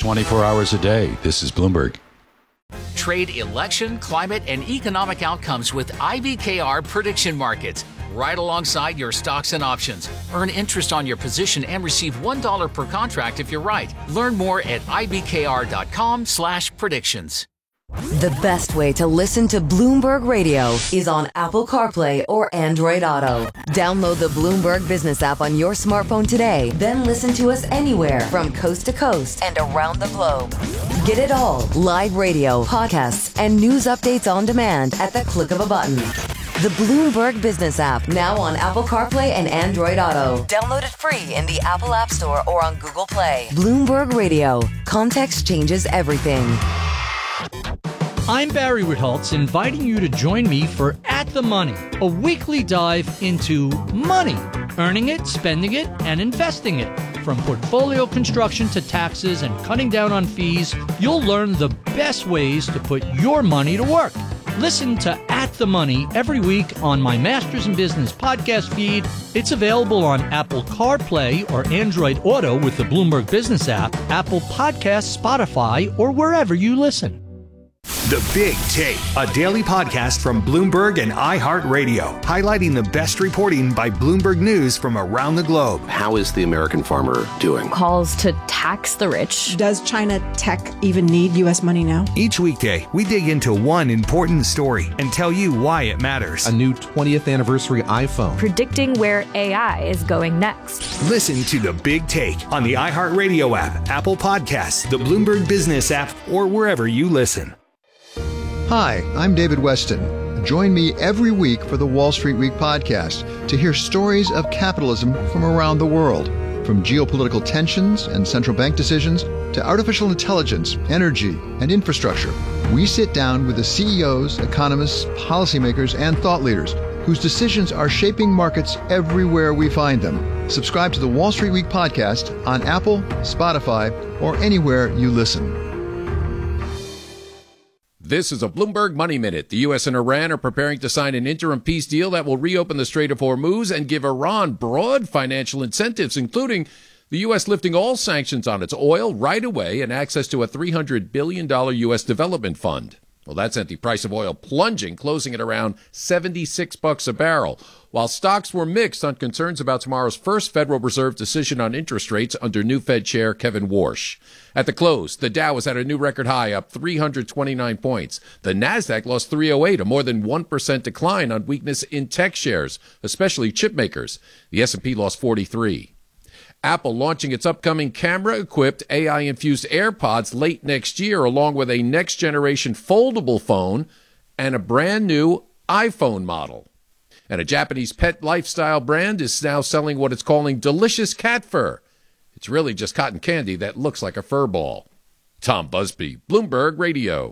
24 hours a day. This is Bloomberg. Trade election, climate, and economic outcomes with IBKR Prediction Markets. Right alongside your stocks and options. Earn interest on your position and receive $1 per contract if you're right. Learn more at ibkr.com/predictions. The best way to listen to Bloomberg Radio is on Apple CarPlay or Android Auto. Download the Bloomberg Business app on your smartphone today, then listen to us anywhere from coast to coast and around the globe. Get it all, live radio, podcasts, and news updates on demand at the click of a button. The Bloomberg Business app, now on Apple CarPlay and Android Auto. Download it free in the Apple App Store or on Google Play. Bloomberg Radio. Context changes everything. I'm Barry Ritholtz, inviting you to join me for At the Money, a weekly dive into money, earning it, spending it, and investing it. From portfolio construction to taxes and cutting down on fees, you'll learn the best ways to put your money to work. Listen to At the Money every week on my Masters in Business podcast feed. It's available on Apple CarPlay or Android Auto with the Bloomberg Business app, Apple Podcasts, Spotify, or wherever you listen. The Big Take, a daily podcast from Bloomberg and iHeartRadio, highlighting the best reporting by Bloomberg News from around the globe. How is the American farmer doing? Calls to tax the rich. Does China tech even need U.S. money now? Each weekday, we dig into one important story and tell you why it matters. A new 20th anniversary iPhone. Predicting where AI is going next. Listen to The Big Take on the iHeartRadio app, Apple Podcasts, the Bloomberg Business app, or wherever you listen. Hi, I'm David Weston. Join me every week for the Wall Street Week podcast to hear stories of capitalism from around the world. From geopolitical tensions and central bank decisions to artificial intelligence, energy, and infrastructure, we sit down with the CEOs, economists, policymakers, and thought leaders whose decisions are shaping markets everywhere we find them. Subscribe to the Wall Street Week podcast on Apple, Spotify, or anywhere you listen. This is a Bloomberg Money Minute. The U.S. and Iran are preparing to sign an interim peace deal that will reopen the Strait of Hormuz and give Iran broad financial incentives, including the U.S. lifting all sanctions on its oil right away and access to a $300 billion U.S. development fund. Well, that sent the price of oil plunging, closing at around $76 a barrel, while stocks were mixed on concerns about tomorrow's first Federal Reserve decision on interest rates under new Fed Chair Kevin Warsh. At the close, the Dow was at a new record high, up 329 points. The Nasdaq lost 308, a more than 1% decline on weakness in tech shares, especially chip makers. The S&P lost 43. Apple launching its upcoming camera-equipped, AI-infused AirPods late next year, along with a next-generation foldable phone and a brand-new iPhone model. And a Japanese pet lifestyle brand is now selling what it's calling delicious cat fur. It's really just cotton candy that looks like a fur ball. Tom Busby, Bloomberg Radio.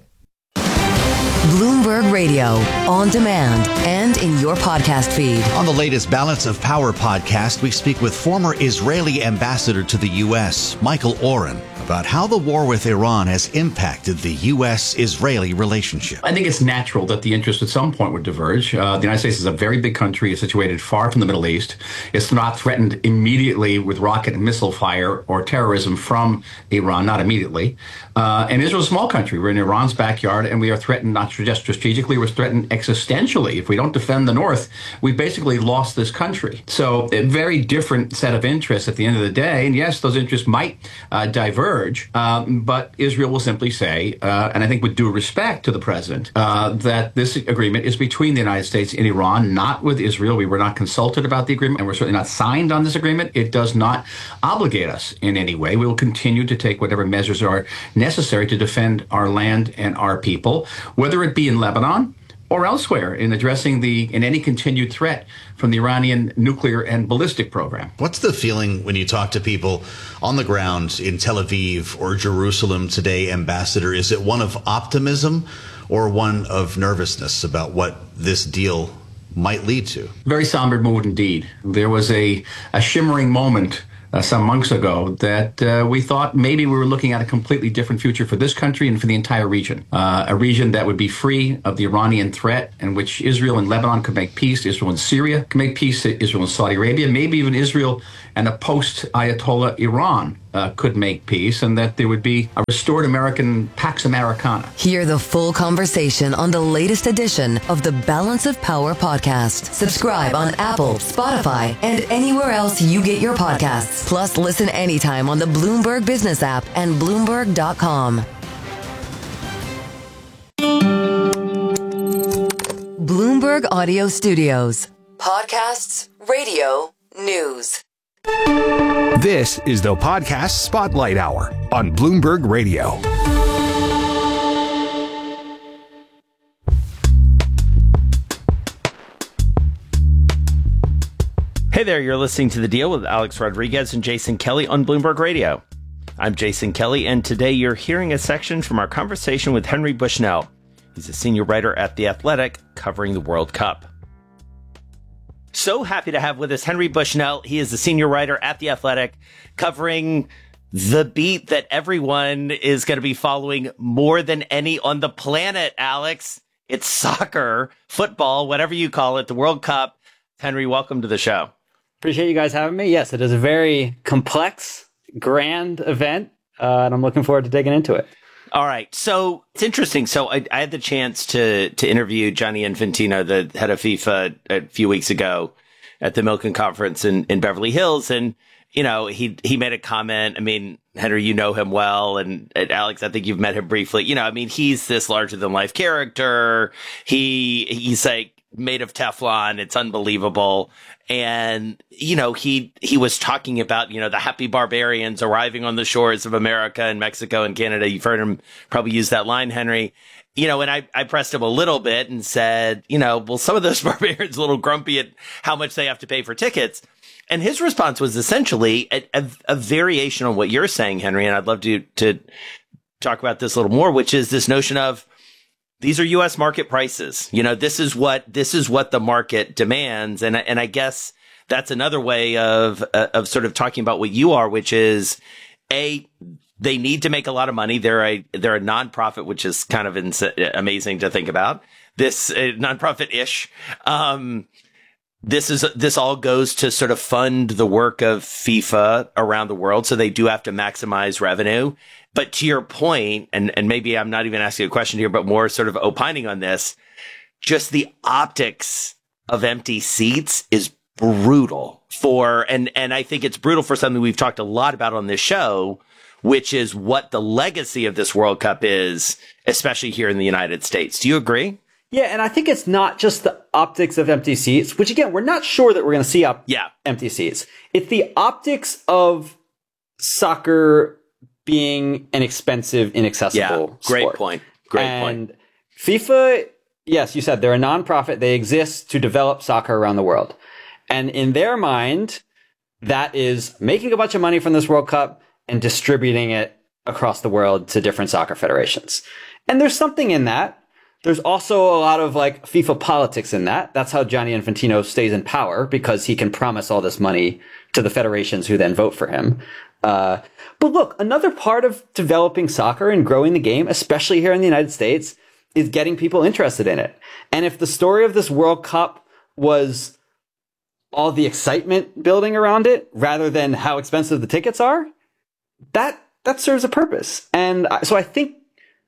Bloomberg Radio, on demand and in your podcast feed. On the latest Balance of Power podcast, we speak with former Israeli ambassador to the U.S., Michael Oren, about how the war with Iran has impacted the U.S.-Israeli relationship. I think it's natural that the interests at some point would diverge. The United States is a very big country. It's situated far from the Middle East. It's not threatened immediately with rocket and missile fire or terrorism from Iran, not immediately. And Israel's a small country. We're in Iran's backyard, and we are threatened not just strategically, we're threatened existentially. If we don't defend the North, we've basically lost this country. So a very different set of interests at the end of the day. And yes, those interests might diverge, but Israel will simply say, and I think with due respect to the president, that this agreement is between the United States and Iran, not with Israel. We were not consulted about the agreement, and we're certainly not signed on this agreement. It does not obligate us in any way. We will continue to take whatever measures are necessary to defend our land and our people, whether it be in Lebanon or elsewhere, in addressing any continued threat from the Iranian nuclear and ballistic program. What's the feeling when you talk to people on the ground in Tel Aviv or Jerusalem today, Ambassador? Is it one of optimism or one of nervousness about what this deal might lead to? Very somber mood indeed. There was a shimmering moment some months ago that we thought maybe we were looking at a completely different future for this country and for the entire region. A region that would be free of the Iranian threat, in which Israel and Lebanon could make peace, Israel and Syria could make peace, Israel and Saudi Arabia, maybe even Israel and a post-Ayatollah Iran could make peace, and that there would be a restored American Pax Americana. Hear the full conversation on the latest edition of the Balance of Power podcast. Subscribe on Apple, Spotify, and anywhere else you get your podcasts. Plus, listen anytime on the Bloomberg Business app and Bloomberg.com. Bloomberg Audio Studios. Podcasts, radio, news. This is the Podcast Spotlight Hour on Bloomberg Radio. Hey there, you're listening to The Deal with Alex Rodriguez and Jason Kelly on Bloomberg Radio. I'm Jason Kelly, and today you're hearing a section from our conversation with Henry Bushnell. He's a senior writer at The Athletic covering the World Cup. So happy to have with us Henry Bushnell. He is the senior writer at The Athletic covering the beat that everyone is going to be following more than any on the planet, Alex. It's soccer, football, whatever you call it, the World Cup. Henry, welcome to the show. Appreciate you guys having me. Yes, it is a very complex, grand event, and I'm looking forward to digging into it. All right. So it's interesting. So I had the chance to interview Gianni Infantino, the head of FIFA, a few weeks ago at the Milken Conference in Beverly Hills. And, you know, he made a comment. I mean, Henry, you know him well. And Alex, I think you've met him briefly. You know, I mean, he's this larger than life character. He's like made of Teflon. It's unbelievable. And, you know, he was talking about, you know, the happy barbarians arriving on the shores of America and Mexico and Canada. You've heard him probably use that line, Henry. You know, and I pressed him a little bit and said, you know, well, some of those barbarians are a little grumpy at how much they have to pay for tickets. And his response was essentially a variation on what you're saying, Henry. And I'd love to talk about this a little more, which is this notion of, these are U.S. market prices. You know, this is what the market demands. And I guess that's another way of sort of talking about what you are, which is they need to make a lot of money. They're a nonprofit, which is kind of amazing to think about. This nonprofit-ish. This all goes to sort of fund the work of FIFA around the world. So they do have to maximize revenue. But to your point, and maybe I'm not even asking a question here, but more sort of opining on this, just the optics of empty seats is brutal and I think it's brutal for something we've talked a lot about on this show, which is what the legacy of this World Cup is, especially here in the United States. Do you agree? Yeah, and I think it's not just the optics of empty seats, which again, we're not sure that we're going to see empty seats. It's the optics of soccer being an expensive, inaccessible sport. Great point. And FIFA, yes, you said they're a nonprofit. They exist to develop soccer around the world. And in their mind, that is making a bunch of money from this World Cup and distributing it across the world to different soccer federations. And there's something in that. There's also a lot of like FIFA politics in that. That's how Gianni Infantino stays in power, because he can promise all this money to the federations who then vote for him. But look, another part of developing soccer and growing the game, especially here in the United States, is getting people interested in it. And if the story of this World Cup was all the excitement building around it rather than how expensive the tickets are, that serves a purpose. And so I think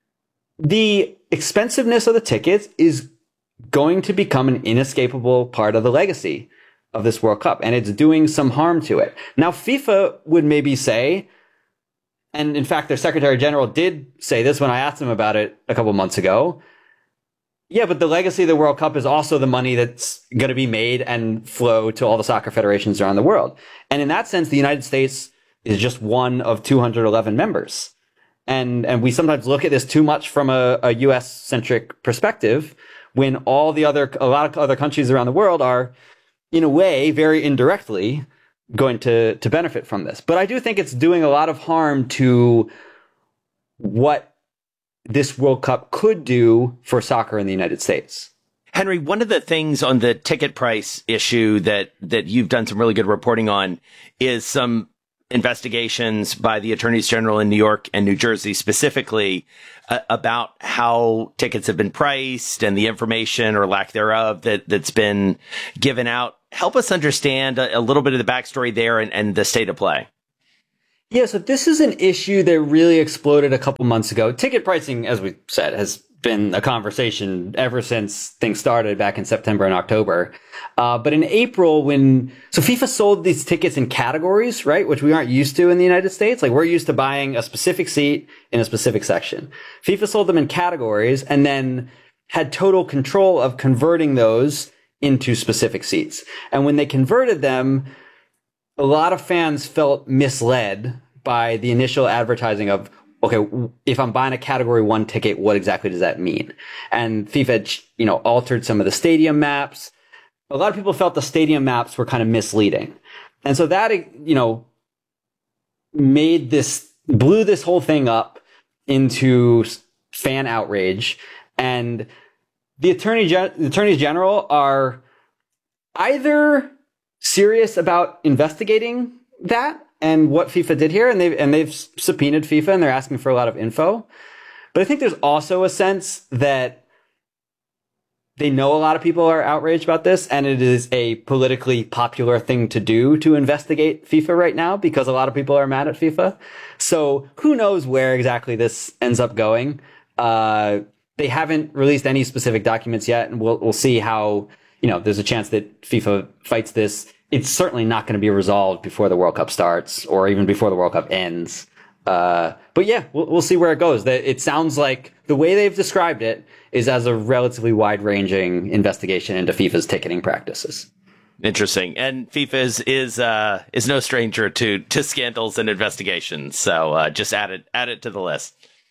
the expensiveness of the tickets is going to become an inescapable part of the legacy of this World Cup, and it's doing some harm to it. Now, FIFA would maybe say, and in fact, their Secretary General did say this when I asked him about it a couple months ago. Yeah, but the legacy of the World Cup is also the money that's going to be made and flow to all the soccer federations around the world. And in that sense, the United States is just one of 211 members. And we sometimes look at this too much from a US-centric perspective, when a lot of other countries around the world are, in a way, very indirectly going to benefit from this. But I do think it's doing a lot of harm to what this World Cup could do for soccer in the United States. Henry, one of the things on the ticket price issue that you've done some really good reporting on is some investigations by the attorneys general in New York and New Jersey specifically about how tickets have been priced and the information or lack thereof that's been given out. Help us understand a little bit of the backstory there and the state of play. Yeah, so this is an issue that really exploded a couple months ago. Ticket pricing, as we said, has been a conversation ever since things started back in September and October. But in April, so FIFA sold these tickets in categories, right? Which we aren't used to in the United States. Like, we're used to buying a specific seat in a specific section. FIFA sold them in categories and then had total control of converting those into specific seats. And when they converted them, a lot of fans felt misled by the initial advertising of, okay, if I'm buying a category 1 ticket, what exactly does that mean? And FIFA, altered some of the stadium maps. A lot of people felt the stadium maps were kind of misleading. And so that, blew this whole thing up into fan outrage. And the attorneys general are either serious about investigating that and what FIFA did here, and they've subpoenaed FIFA and they're asking for a lot of info. But I think there's also a sense that they know a lot of people are outraged about this, and it is a politically popular thing to do to investigate FIFA right now because a lot of people are mad at FIFA. So who knows where exactly this ends up going? They haven't released any specific documents yet, and we'll see how, there's a chance that FIFA fights this. It's certainly not going to be resolved before the World Cup starts or even before the World Cup ends. But yeah, we'll see where it goes. It sounds like the way they've described it is as a relatively wide-ranging investigation into FIFA's ticketing practices. Interesting. And FIFA is no stranger to scandals and investigations. So just add it to the list.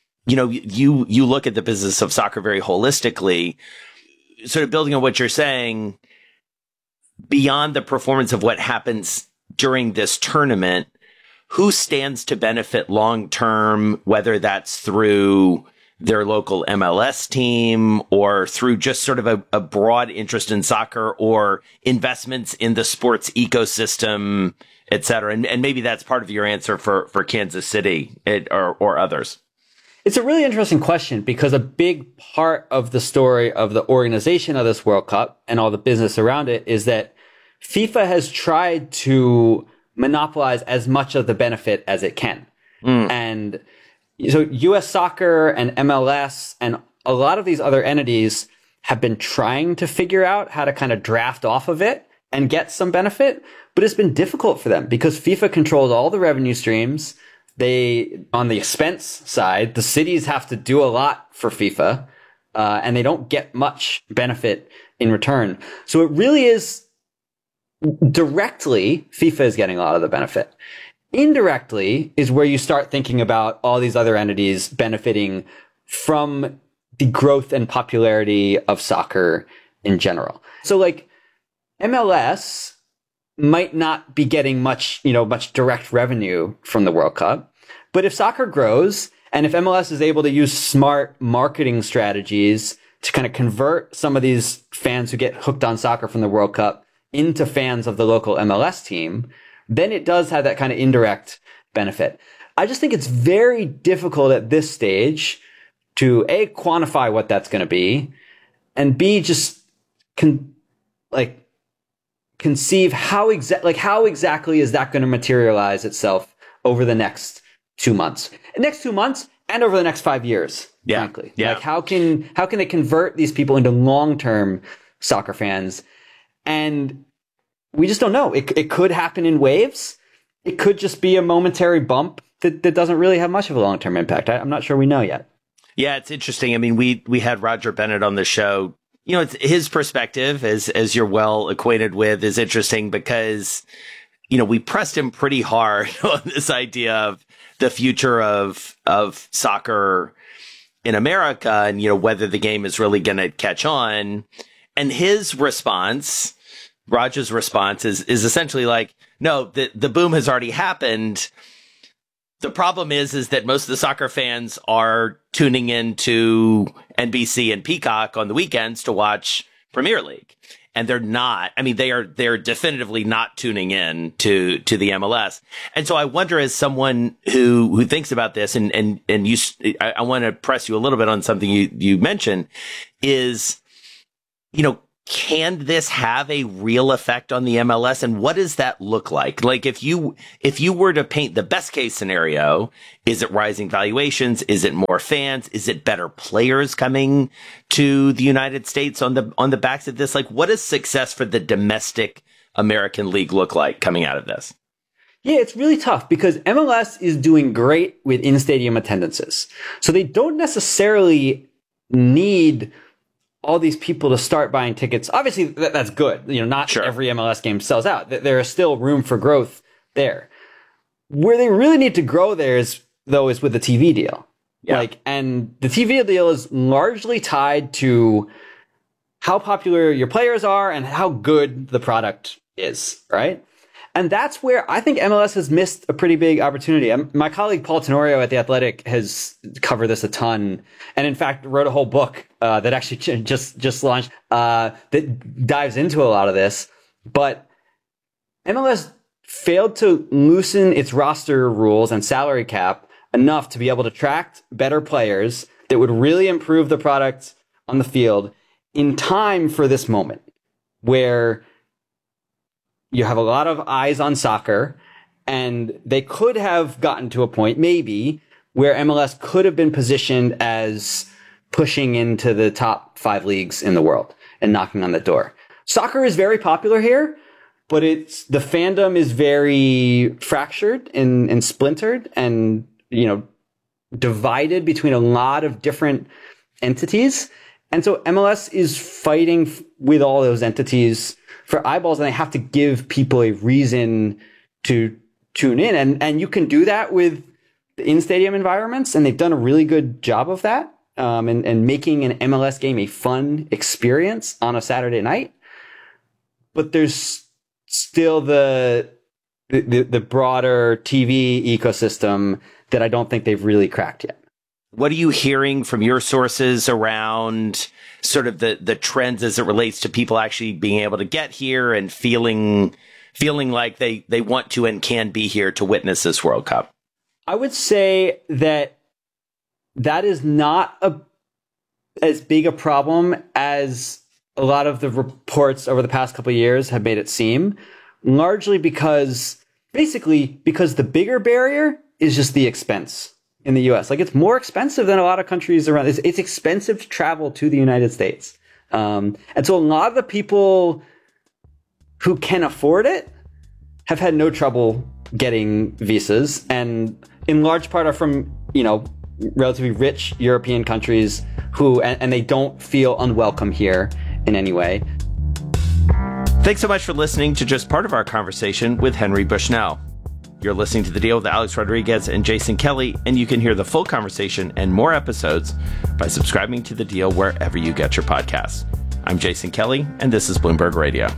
You look at the business of soccer very holistically, sort of building on what you're saying, beyond the performance of what happens during this tournament, who stands to benefit long term, whether that's through their local MLS team or through just sort of a broad interest in soccer or investments in the sports ecosystem, et cetera? And maybe that's part of your answer for Kansas City or others. It's a really interesting question because a big part of the story of the organization of this World Cup and all the business around it is that FIFA has tried to monopolize as much of the benefit as it can. And so US Soccer and MLS and a lot of these other entities have been trying to figure out how to kind of draft off of it and get some benefit, but it's been difficult for them because FIFA controls all the revenue streams. On the expense side, the cities have to do a lot for FIFA, and they don't get much benefit in return. So it really is directly, FIFA is getting a lot of the benefit. Indirectly is where you start thinking about all these other entities benefiting from the growth and popularity of soccer in general. So like MLS might not be getting much direct revenue from the World Cup. But if soccer grows and if MLS is able to use smart marketing strategies to kind of convert some of these fans who get hooked on soccer from the World Cup into fans of the local MLS team, then it does have that kind of indirect benefit. I just think it's very difficult at this stage to A, quantify what that's going to be, and B, just conceive how exactly is that going to materialize itself over the next 2 months, and over the next 5 years. Yeah. Frankly, like how can they convert these people into long-term soccer fans? And we just don't know. It could happen in waves. It could just be a momentary bump that doesn't really have much of a long-term impact. I'm not sure we know yet. Yeah, it's interesting. I mean, we had Roger Bennett on the show. It's his perspective, as you're well acquainted with, is interesting because, we pressed him pretty hard on this idea of the future of soccer in America and, whether the game is really going to catch on. And his response, Roger's response is essentially like, no, the boom has already happened. The problem is that most of the soccer fans are tuning into NBC and Peacock on the weekends to watch Premier League. And they're not. I mean, they're definitively not tuning in to the MLS. And so I wonder, as someone who thinks about this, and you, I want to press you a little bit on something you mentioned, is, can this have a real effect on the MLS? And what does that look like? Like if you were to paint the best case scenario, is it rising valuations? Is it more fans? Is it better players coming to the United States on the backs of this? Like, what does success for the domestic American League look like coming out of this? Yeah, it's really tough because MLS is doing great with in-stadium attendances. So they don't necessarily need all these people to start buying tickets. Obviously, that's good. Not every MLS game sells out. There is still room for growth there. Where they really need to grow there is with the TV deal. Yeah. And the TV deal is largely tied to how popular your players are and how good the product is, right? And that's where I think MLS has missed a pretty big opportunity. My colleague Paul Tenorio at The Athletic has covered this a ton, and in fact wrote a whole book that actually just launched that dives into a lot of this. But MLS failed to loosen its roster rules and salary cap enough to be able to attract better players that would really improve the product on the field in time for this moment where you have a lot of eyes on soccer, and they could have gotten to a point, maybe, where MLS could have been positioned as pushing into the top 5 leagues in the world and knocking on the door. Soccer is very popular here, but the fandom is very fractured and splintered and, divided between a lot of different entities. And so MLS is fighting with all those entities for eyeballs, and they have to give people a reason to tune in. And you can do that with the in-stadium environments, and they've done a really good job of that, and making an MLS game a fun experience on a Saturday night. But there's still the broader TV ecosystem that I don't think they've really cracked yet. What are you hearing from your sources around sort of the trends as it relates to people actually being able to get here and feeling like they want to and can be here to witness this World Cup? I would say that is not as big a problem as a lot of the reports over the past couple of years have made it seem, largely because the bigger barrier is just the expense. In the U.S., it's more expensive than a lot of countries around. It's expensive to travel to the United States, and so a lot of the people who can afford it have had no trouble getting visas, and in large part are from relatively rich European countries and they don't feel unwelcome here in any way. Thanks so much for listening to just part of our conversation with Henry Bushnell. You're listening to The Deal with Alex Rodriguez and Jason Kelly, and you can hear the full conversation and more episodes by subscribing to The Deal wherever you get your podcasts. I'm Jason Kelly, and this is Bloomberg Radio.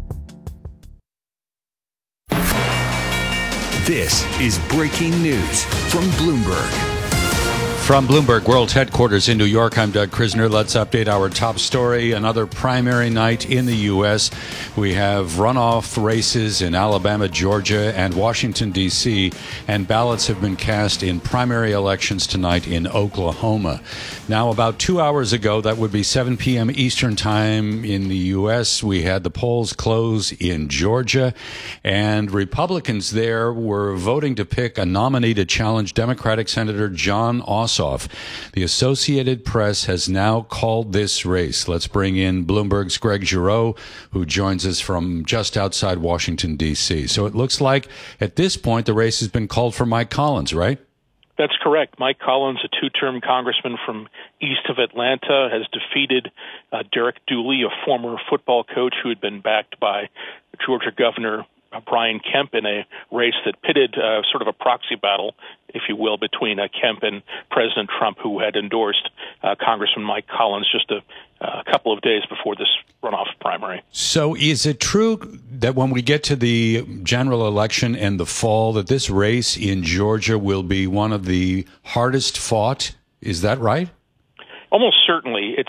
This is breaking news from Bloomberg. From Bloomberg World Headquarters in New York, I'm Doug Krisner. Let's update our top story. Another primary night in the U.S. We have runoff races in Alabama, Georgia, and Washington, D.C., and ballots have been cast in primary elections tonight in Oklahoma. Now, about 2 hours ago, that would be 7 p.m. Eastern Time in the U.S., we had the polls close in Georgia, and Republicans there were voting to pick a nominee to challenge Democratic Senator Jon Ossoff. The Associated Press has now called this race. Let's bring in Bloomberg's Greg Giroux, who joins us from just outside Washington, D.C. So it looks like at this point the race has been called for Mike Collins, right? That's correct. Mike Collins, a two-term congressman from east of Atlanta, has defeated Derek Dooley, a former football coach who had been backed by Georgia Governor Brian Kemp in a race that pitted sort of a proxy battle, if you will, between Kemp and President Trump, who had endorsed Congressman Mike Collins just a couple of days before this runoff primary. So is it true that when we get to the general election in the fall, that this race in Georgia will be one of the hardest fought? Is that right? Almost certainly. It's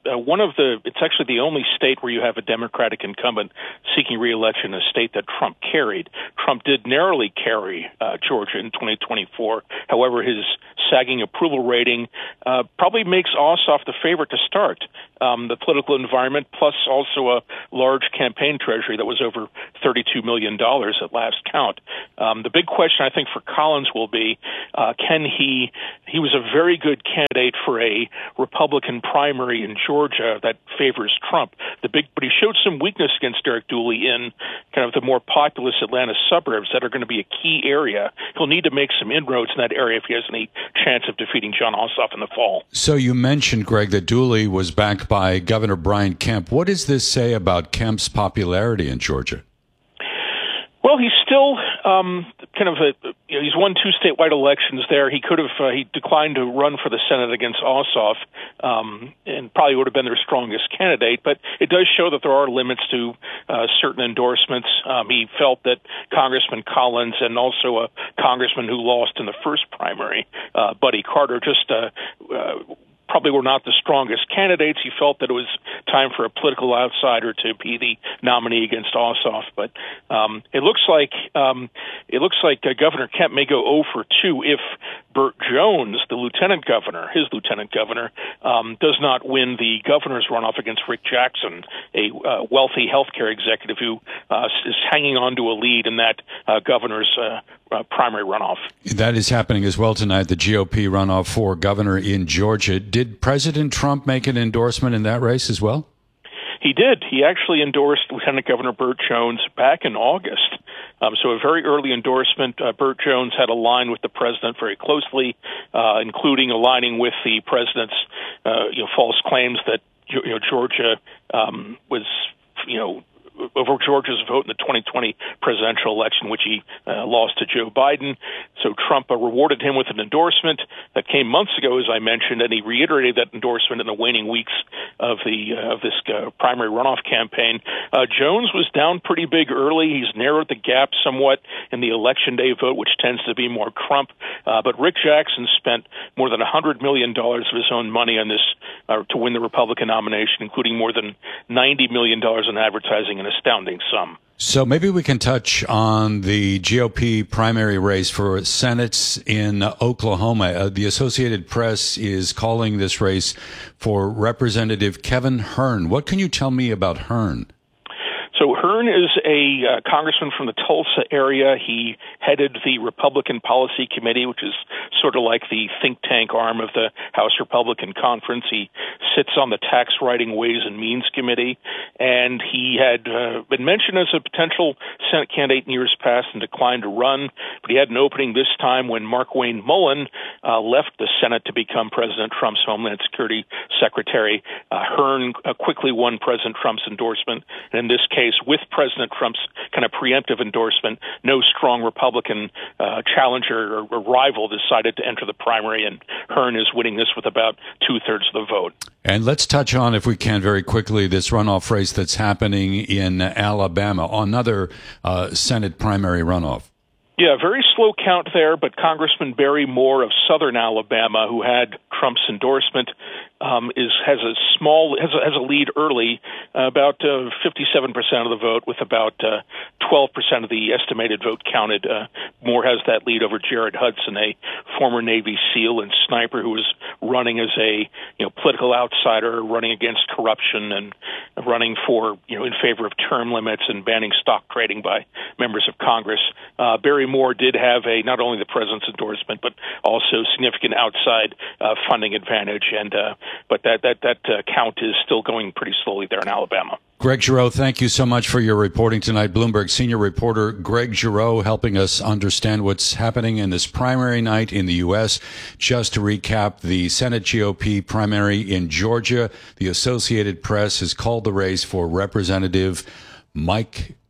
it's actually the only state where you have a Democratic incumbent seeking re-election, a state that Trump carried. Trump did narrowly carry Georgia in 2024. However, his sagging approval rating probably makes Ossoff the favorite to start. The political environment, plus also a large campaign treasury that was over $32 million at last count. The big question, I think, for Collins will be, can he was a very good candidate for a Republican primary in Georgia that favors Trump. But he showed some weakness against Derek Dooley in kind of the more populous Atlanta suburbs that are going to be a key area. He'll need to make some inroads in that area if he has any chance of defeating Jon Ossoff in the fall. So you mentioned, Greg, that Dooley was backed by Governor Brian Kemp. What does this say about Kemp's popularity in Georgia? Well, he's still he's won 2 statewide elections there. He could have he declined to run for the Senate against Ossoff, and probably would have been their strongest candidate. But it does show that there are limits to certain endorsements. He felt that Congressman Collins and also a congressman who lost in the first primary, Buddy Carter, just probably were not the strongest candidates. He felt that it was time for a political outsider to be the nominee against Ossoff. But it looks like Governor Kemp may go 0 for 2 if Burt Jones, his lieutenant governor, does not win the governor's runoff against Rick Jackson, a wealthy healthcare executive who is hanging on to a lead in that governor's primary runoff. That is happening as well tonight, the GOP runoff for governor in Georgia. Did President Trump make an endorsement in that race as well? He did. He actually endorsed Lieutenant Governor Burt Jones back in August. So a very early endorsement. Burt Jones had aligned with the president very closely, including aligning with the president's false claims that Georgia was over Georgia's vote in the 2020 presidential election, which he lost to Joe Biden. So Trump rewarded him with an endorsement that came months ago, as I mentioned, and he reiterated that endorsement in the waning weeks of this primary runoff campaign. Jones was down pretty big early. He's narrowed the gap somewhat in the election day vote, which tends to be more Trump. But Rick Jackson spent more than $100 million of his own money on this to win the Republican nomination, including more than $90 million in advertising, an astounding sum. So maybe we can touch on the GOP primary race for Senate in Oklahoma. The Associated Press is calling this race for Representative Kevin Hern. What can you tell me about Hern? So Hern is a congressman from the Tulsa area. He headed the Republican Policy Committee, which is sort of like the think tank arm of the House Republican Conference. He sits on the Tax Writing Ways and Means Committee, and he had been mentioned as a potential Senate candidate in years past and declined to run, but he had an opening this time when Markwayne Mullin left the Senate to become President Trump's Homeland Security Secretary. Hern quickly won President Trump's endorsement, and in this case, with President Trump's kind of preemptive endorsement, no strong Republican challenger or rival decided to enter the primary, and Hern is winning this with about 2/3 of the vote. And let's touch on, if we can, very quickly, this runoff race that's happening in Alabama, another Senate primary runoff. Yeah, very slow count there, but Congressman Barry Moore of southern Alabama, who had Trump's endorsement, has a lead early, about 57% of the vote, with about 12% of the estimated vote counted. Moore has that lead over Jared Hudson, a former Navy SEAL and sniper who was running as a political outsider, running against corruption and running for in favor of term limits and banning stock trading by members of Congress. Barry Moore did have not only the president's endorsement, but also significant outside funding advantage, but that count is still going pretty slowly there in Alabama. Greg Giroux, thank you so much for your reporting tonight. Bloomberg senior reporter Greg Giroux helping us understand what's happening in this primary night in the U.S. Just to recap, the Senate GOP primary in Georgia, the Associated Press has called the race for Representative Mike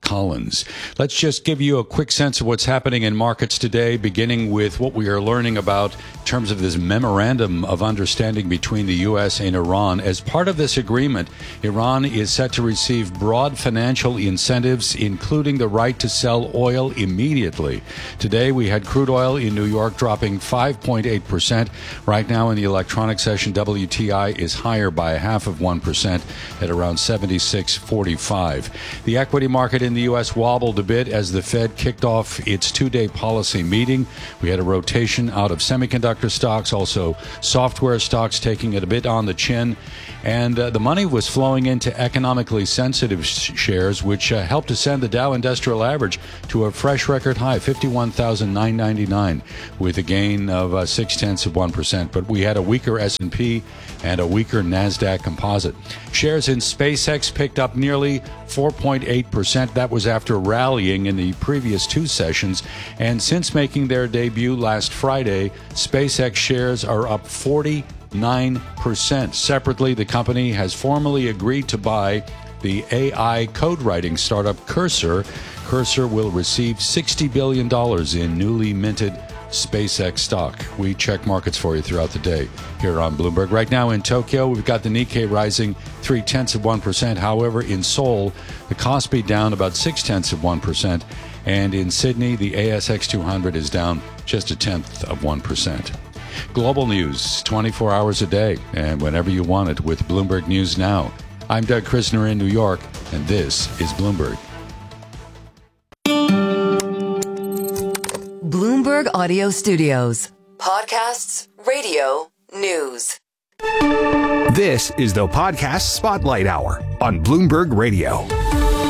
Collins. Let's just give you a quick sense of what's happening in markets today, beginning with what we are learning about in terms of this memorandum of understanding between the U.S. and Iran. As part of this agreement, Iran is set to receive broad financial incentives, including the right to sell oil immediately. Today, we had crude oil in New York dropping 5.8%. Right now in the electronic session, WTI is higher by 0.5% at around 76.45. The equity market in the U.S. wobbled a bit as the Fed kicked off its two-day policy meeting. We had a rotation out of semiconductor stocks, also software stocks taking it a bit on the chin. And the money was flowing into economically sensitive shares, which helped to send the Dow Industrial Average to a fresh record high, 51,999, with a gain of 0.6%. But we had a weaker S&P and a weaker NASDAQ composite. Shares in SpaceX picked up nearly 4.8%. That was after rallying in the previous two sessions. And since making their debut last Friday, SpaceX shares are up 49%. Separately, the company has formally agreed to buy the AI code writing startup Cursor. Cursor will receive $60 billion in newly minted SpaceX stock. We check markets for you throughout the day here on Bloomberg. Right now in Tokyo, we've got the Nikkei rising 0.3%. However, in Seoul, the Kospi down about 0.6%. And in Sydney, the ASX 200 is down just 0.1%. Global news 24 hours a day and whenever you want it with Bloomberg News Now. I'm Doug Krisner in New York, and this is Bloomberg. Bloomberg Audio Studios. Podcasts, radio, news. This is the Podcast Spotlight Hour on Bloomberg Radio.